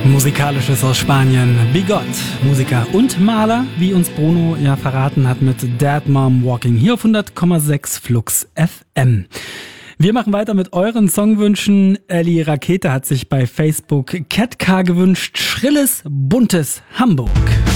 Musikalisches aus Spanien. Bigot, Musiker und Maler, wie uns Bruno ja verraten hat mit Dead Mom Walking hier auf 100,6 Flux FM. Wir machen weiter mit euren Songwünschen. Ellie Rakete hat sich bei Facebook Catcar gewünscht. Schrilles, buntes Hamburg.